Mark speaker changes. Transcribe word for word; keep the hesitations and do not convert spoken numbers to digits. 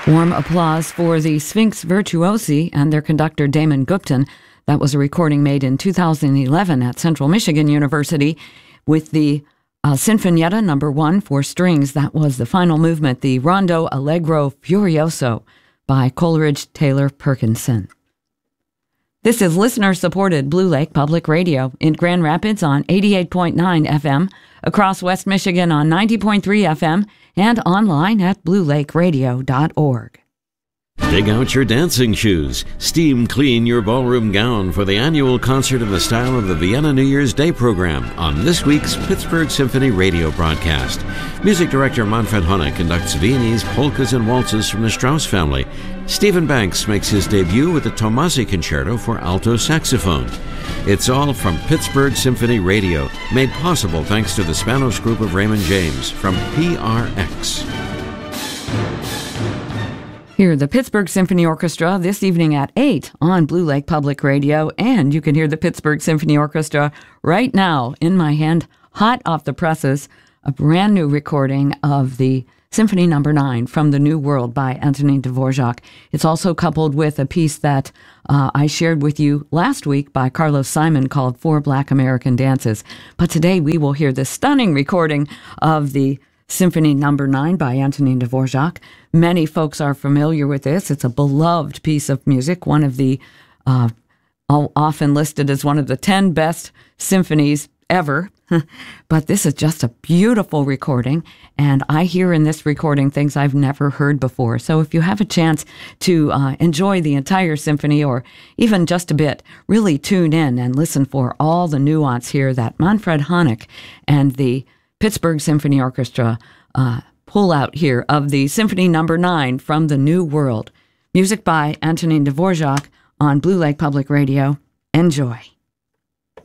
Speaker 1: Warm applause for the Sphinx Virtuosi and their conductor Damon Gupton. That was a recording made in two thousand eleven at Central Michigan University with the uh, Sinfonietta number one for strings. That was the final movement, the Rondo Allegro Furioso by Coleridge Taylor Perkinson. This is listener-supported Blue Lake Public Radio in Grand Rapids on eighty-eight point nine F M, across West Michigan on ninety point three F M, and online at blue lake radio dot org.
Speaker 2: Dig out your dancing shoes. Steam clean your ballroom gown for the annual concert in the style of the Vienna New Year's Day program on this week's Pittsburgh Symphony radio broadcast. Music director Manfred Honeck conducts Viennese polkas and waltzes from the Strauss family. Stephen Banks makes his debut with the Tomasi Concerto for alto saxophone. It's all from Pittsburgh Symphony Radio, made possible thanks to the Spanos Group of Raymond James from P R X.
Speaker 1: Hear the Pittsburgh Symphony Orchestra this evening at eight on Blue Lake Public Radio, and you can hear the Pittsburgh Symphony Orchestra right now in my hand, hot off the presses, a brand new recording of the Symphony Number nine from the New World by Antonin Dvorak. It's also coupled with a piece that uh, I shared with you last week by Carlos Simon called Four Black American Dances. But today we will hear the stunning recording of the Symphony Number nine by Antonin Dvorak. Many folks are familiar with this. It's a beloved piece of music, one of the, uh, often listed as one of the ten best symphonies ever. But this is just a beautiful recording, and I hear in this recording things I've never heard before. So if you have a chance to uh, enjoy the entire symphony, or even just a bit, really tune in and listen for all the nuance here that Manfred Honeck and the Pittsburgh Symphony Orchestra uh, pull out here of the Symphony Number nine from the New World. Music by Antonin Dvorak on Blue Lake Public Radio. Enjoy.